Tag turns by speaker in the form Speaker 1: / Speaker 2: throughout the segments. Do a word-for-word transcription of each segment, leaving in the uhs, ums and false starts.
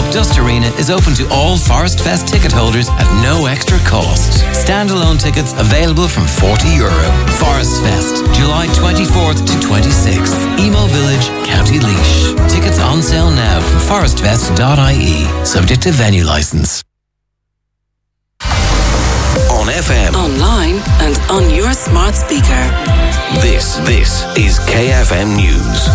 Speaker 1: Dust Arena is open to all Forest Fest ticket holders at no extra cost. Standalone tickets available from forty euro. Forest Fest, July twenty-fourth to twenty-sixth. Emo Village, County Laois. Tickets on sale now from forest fest dot I E. Subject to venue licence. On F M,
Speaker 2: online and on your smart speaker.
Speaker 1: This, this is K F M News.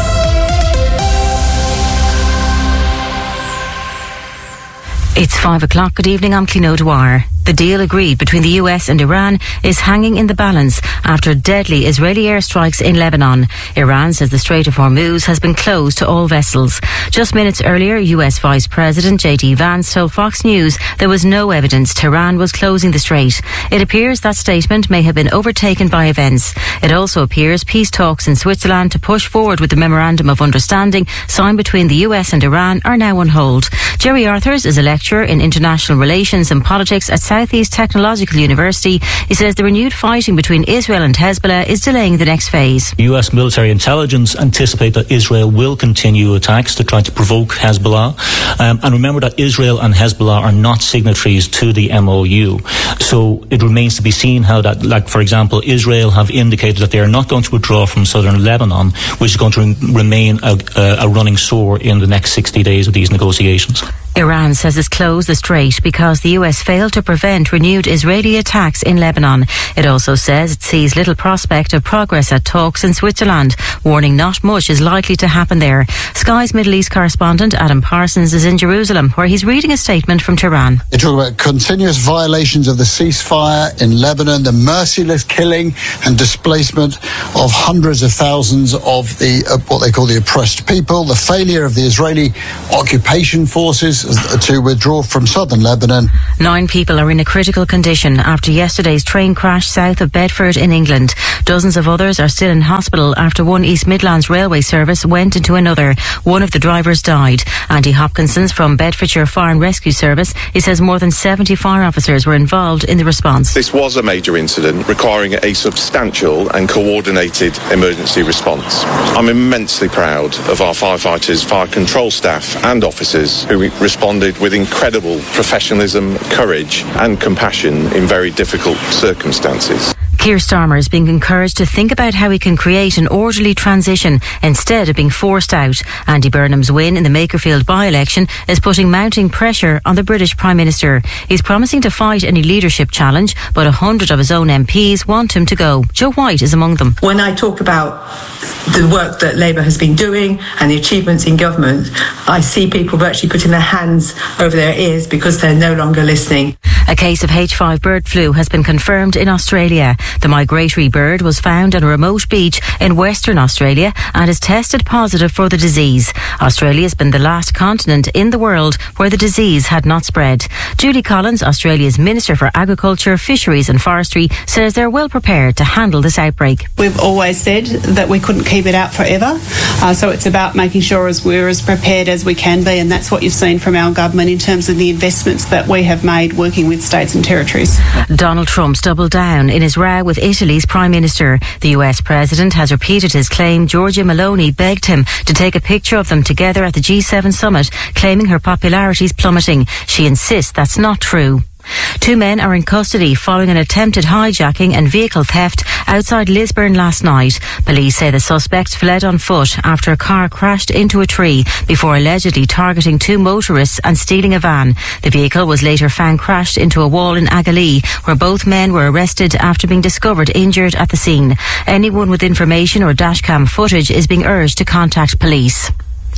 Speaker 3: It's five o'clock. Good evening, I'm Clino Dwyer. The deal agreed between the U S and Iran is hanging in the balance after deadly Israeli airstrikes in Lebanon. Iran says the Strait of Hormuz has been closed to all vessels. Just minutes earlier, U S Vice President J D Vance told Fox News there was no evidence Tehran was closing the strait. It appears that statement may have been overtaken by events. It also appears peace talks in Switzerland to push forward with the Memorandum of Understanding signed between the U S and Iran are now on hold. Jerry Arthurs is a lecturer in international relations and politics at Southeast Technological University. He says the renewed fighting between Israel and Hezbollah is delaying the next phase.
Speaker 4: U S military intelligence anticipate that Israel will continue attacks to try to provoke Hezbollah. Um, and remember that Israel and Hezbollah are not signatories to the M O U. So it remains to be seen how that, like for example, Israel have indicated that they are not going to withdraw from southern Lebanon, which is going to re- remain a, a running sore in the next sixty days of these negotiations.
Speaker 3: Iran says it's closed the strait because the U S failed to prevent renewed Israeli attacks in Lebanon. It also says it sees little prospect of progress at talks in Switzerland, warning not much is likely to happen there. Sky's Middle East correspondent Adam Parsons is in Jerusalem, where he's reading a statement from Tehran.
Speaker 5: They talk about continuous violations of the ceasefire in Lebanon, the merciless killing and displacement of hundreds of thousands of the uh, what they call the oppressed people, the failure of the Israeli occupation forces to withdraw from southern Lebanon.
Speaker 3: Nine people are in a critical condition after yesterday's train crash south of Bedford in England. Dozens of others are still in hospital after one East Midlands railway service went into another. One of the drivers died. Andy Hopkinson's from Bedfordshire Fire and Rescue Service. He says more than seventy fire officers were involved in the response.
Speaker 6: This was a major incident requiring a substantial and coordinated emergency response. I'm immensely proud of our firefighters, fire control staff and officers who responded with incredible professionalism, courage and compassion in very difficult circumstances.
Speaker 3: Keir Starmer is being encouraged to think about how he can create an orderly transition instead of being forced out. Andy Burnham's win in the Makerfield by-election is putting mounting pressure on the British Prime Minister. He's promising to fight any leadership challenge, but a hundred of his own M Ps want him to go. Joe White is among them.
Speaker 7: When I talk about the work that Labour has been doing and the achievements in government, I see people virtually putting their hands over their ears because they're no longer listening.
Speaker 3: A case of H five bird flu has been confirmed in Australia. The migratory bird was found on a remote beach in Western Australia and is tested positive for the disease. Australia has been the last continent in the world where the disease had not spread. Julie Collins, Australia's Minister for Agriculture, Fisheries and Forestry, says they're well prepared to handle this outbreak.
Speaker 8: We've always said that we couldn't keep it out forever, uh, so it's about making sure as we're as prepared as we can be, and that's what you've seen from our government in terms of the investments that we have made working with states and territories.
Speaker 3: Donald Trump's doubled down in his row with Italy's Prime Minister. The U S President has repeated his claim Giorgia Meloni begged him to take a picture of them together at the G seven summit, claiming her popularity is plummeting. She insists that's not true. Two men are in custody following an attempted hijacking and vehicle theft outside Lisburn last night. Police say the suspects fled on foot after a car crashed into a tree before allegedly targeting two motorists and stealing a van. The vehicle was later found crashed into a wall in Agalee, where both men were arrested after being discovered injured at the scene. Anyone with information or dashcam footage is being urged to contact police.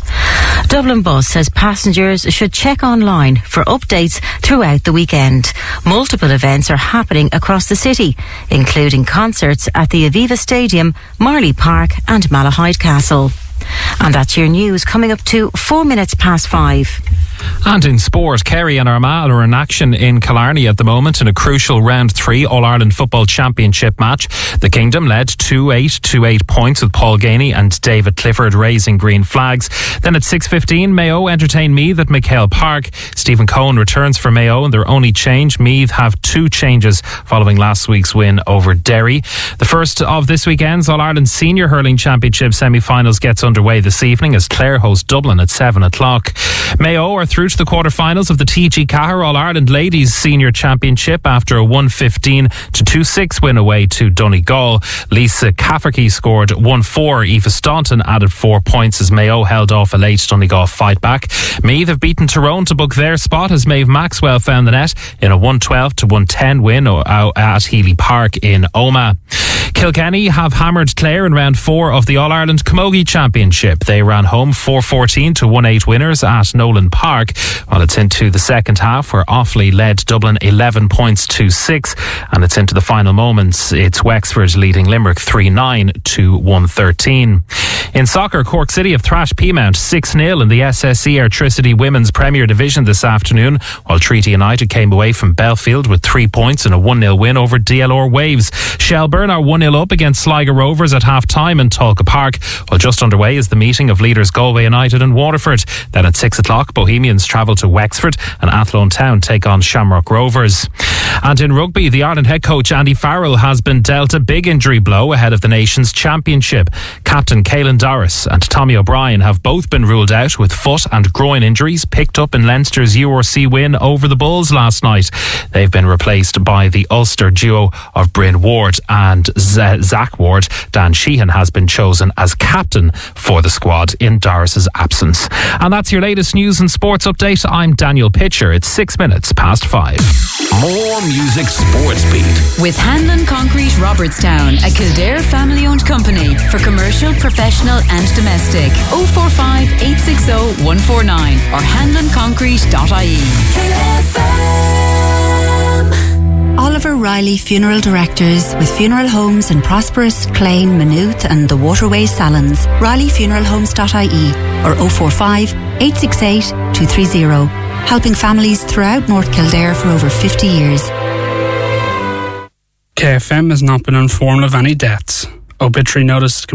Speaker 3: Dublin Bus says passengers should check online for updates throughout the weekend. Multiple events are happening across the city, including concerts at the Aviva Stadium, Marley Park and Malahide Castle. And that's your news, coming up to four minutes past five.
Speaker 9: And in sport, Kerry and Armagh are in action in Killarney at the moment in a crucial round three All-Ireland Football Championship match. The Kingdom led two eight to eight points with Paul Ganey and David Clifford raising green flags. Then at six fifteen, Mayo entertain Meath at McHale Park. Stephen Cohen returns for Mayo, and their only change, Meath have two changes following last week's win over Derry. The first of this weekend's All-Ireland Senior Hurling Championship semi-finals gets underway this evening as Clare host Dublin at seven o'clock. Mayo are through to the quarter-finals of the T G Cahir All-Ireland Ladies Senior Championship after a one fifteen to two six win away to Donegal. Lisa Cafferty scored one four. Aoife Staunton added four points as Mayo held off a late Donegal fight back. Meath have beaten Tyrone to book their spot as Maeve Maxwell found the net in a one twelve to one ten win at Healy Park in Omagh. Kilkenny have hammered Clare in round four of the All-Ireland Camogie Championship. They ran home four fourteen to one eight winners at Nolan Park. While it's into the second half where Offaly led Dublin eleven points to six, and it's into the final moments. It's Wexford leading Limerick three nine to one thirteen. In soccer, Cork City have thrashed Peamount six nil in the S S E Airtricity Women's Premier Division this afternoon, while Treaty United came away from Belfield with three points in a one nil win over D L R Waves. Shelburne are one nil up against Sligo Rovers at half-time in Tulka Park, while just underway is the meeting of leaders Galway United and Waterford. Then at six o'clock, Bohemians travel to Wexford and Athlone Town take on Shamrock Rovers. And in rugby, the Ireland head coach Andy Farrell has been dealt a big injury blow ahead of the nation's championship. Captain Caelan Doris and Tommy O'Brien have both been ruled out with foot and groin injuries picked up in Leinster's U R C win over the Bulls last night. They've been replaced by the Ulster duo of Bryn Ward and Z- Zach Ward. Dan Sheehan has been chosen as captain for the squad in Doris's absence. And that's your latest news and sports update. I'm Daniel Pitcher. It's six minutes past five.
Speaker 10: More music sports beat.
Speaker 2: With Hanlon Concrete Robertstown, a Kildare family-owned company for commercial, professional and domestic. oh four five, eight six oh, one four nine or hanlon concrete dot I E.
Speaker 11: Oliver Riley Funeral Directors with funeral homes in Prosperous, Clane, Maynooth and the Waterways Salons. riley funeral homes dot I E or oh four five, eight six eight, two three oh. Helping families throughout North Kildare for over fifty years.
Speaker 12: K F M has not been informed of any deaths. Obituary notice